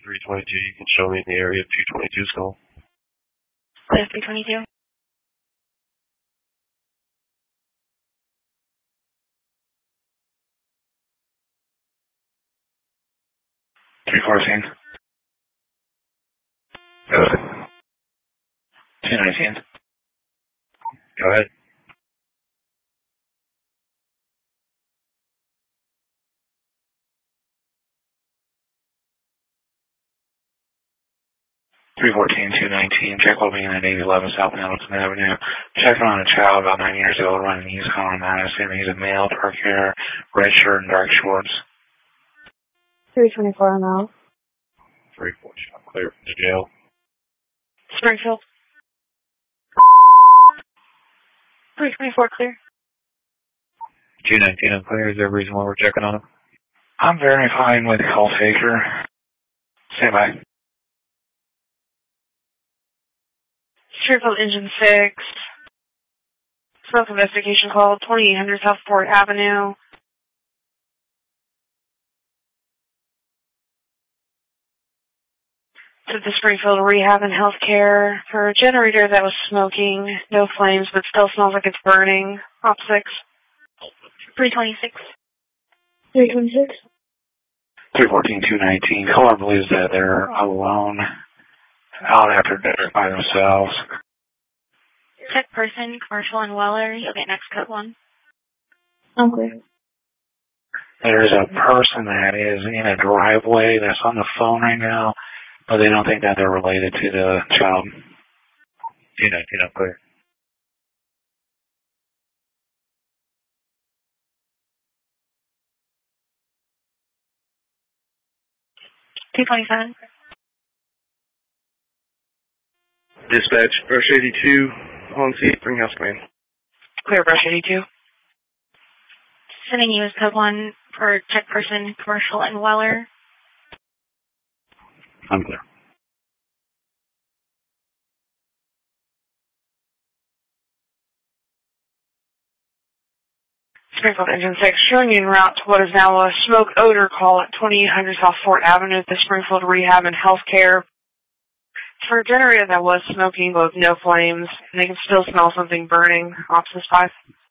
322, you can show me in the area of 222's call. Clear 322. 314. Go ahead. 219. Go ahead. Check being at 811 South Middleton Avenue. Checking on a child about 9 years old running Yukon on Madison. He's a male, dark hair, red shirt, and dark shorts. 324 ML. 340, clear from the jail. Springfield. 324 clear. 219 unclear. Is there a reason why we're checking on him? I'm verifying with call taker. Stand by. Springfield Engine 6. Smoke investigation call 2800 Southport Avenue. To the Springfield Rehab and Healthcare for a generator that was smoking, no flames, but still smells like it's burning. Op 6. 326. 326. 314-219. Caller believes that they're alone, out after dinner by themselves. Tech person, commercial and Weller. You'll get next code 1. Okay. There's a person that is in a driveway that's on the phone right now, but they don't think that they're related to the child. 219 unclear. $227. Dispatch, Brush 82, on seat, Springhouse Command. Clear, Brush 82. Sending you as code 1 for tech person, commercial and Weller. Unclear. Springfield Engine 6, showing you en route to what is now a smoke odor call at 2800 South Fort Avenue at the Springfield Rehab and Healthcare. For a generator that was smoking, but with no flames, and they can still smell something burning. Ops is 5.